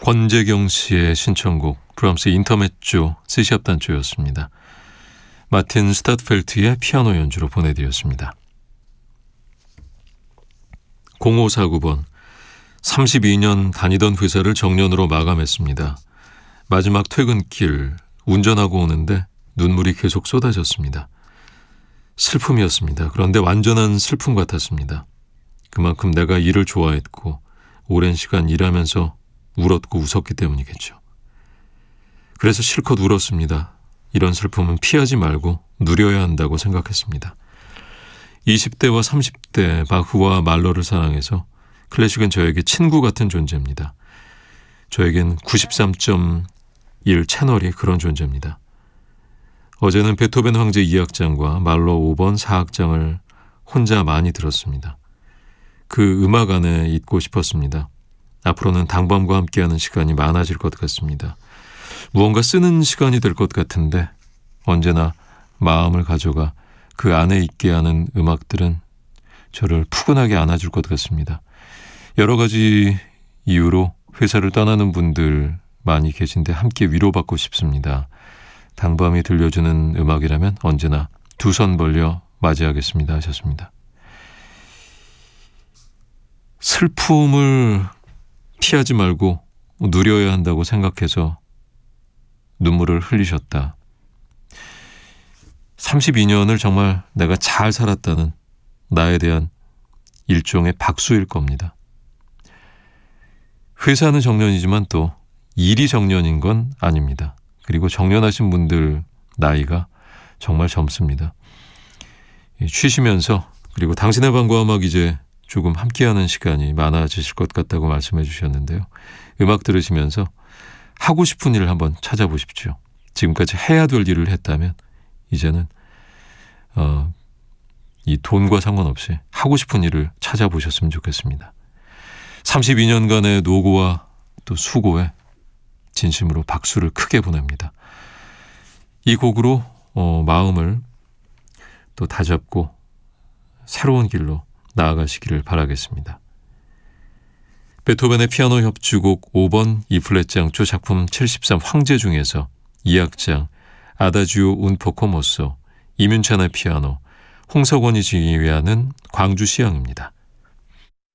권재경 씨의 신청곡 브람스의 인터메조 C샵 단조였습니다. 마틴 스타트펠트의 피아노 연주로 보내드렸습니다. 0549번 32년 다니던 회사를 정년으로 마감했습니다. 마지막 퇴근길 운전하고 오는데 눈물이 계속 쏟아졌습니다. 슬픔이었습니다. 그런데 완전한 슬픔 같았습니다. 그만큼 내가 일을 좋아했고 오랜 시간 일하면서 울었고 웃었기 때문이겠죠. 그래서 실컷 울었습니다. 이런 슬픔은 피하지 말고 누려야 한다고 생각했습니다. 20대와 30대 바흐와 말러를 사랑해서 클래식은 저에게 친구 같은 존재입니다. 저에겐 93.1 채널이 그런 존재입니다. 어제는 베토벤 황제 2악장과 말러 5번 4악장을 혼자 많이 들었습니다. 그 음악 안에 있고 싶었습니다. 앞으로는 당밤과 함께하는 시간이 많아질 것 같습니다. 무언가 쓰는 시간이 될 것 같은데 언제나 마음을 가져가 그 안에 있게 하는 음악들은 저를 푸근하게 안아줄 것 같습니다. 여러 가지 이유로 회사를 떠나는 분들 많이 계신데 함께 위로받고 싶습니다. 당밤이 들려주는 음악이라면 언제나 두 손 벌려 맞이하겠습니다 하셨습니다. 슬픔을 피하지 말고 누려야 한다고 생각해서 눈물을 흘리셨다. 32년을 정말 내가 잘 살았다는 나에 대한 일종의 박수일 겁니다. 회사는 정년이지만 또 일이 정년인 건 아닙니다. 그리고 정년하신 분들 나이가 정말 젊습니다. 쉬시면서 그리고 당신의 밤과 음악 이제 조금 함께하는 시간이 많아지실 것 같다고 말씀해 주셨는데요. 음악 들으시면서 하고 싶은 일을 한번 찾아보십시오. 지금까지 해야 될 일을 했다면 이제는 이 돈과 상관없이 하고 싶은 일을 찾아보셨으면 좋겠습니다. 32년간의 노고와 또 수고에 진심으로 박수를 크게 보냅니다. 이 곡으로 마음을 또 다잡고 새로운 길로 나아가시기를 바라겠습니다. 베토벤의 피아노 협주곡 5번 E플랫장조 작품 73 황제 중에서 2악장 아다지오 운 포코 모소 이문찬의 피아노 홍석원이 지휘하는 광주 시향입니다.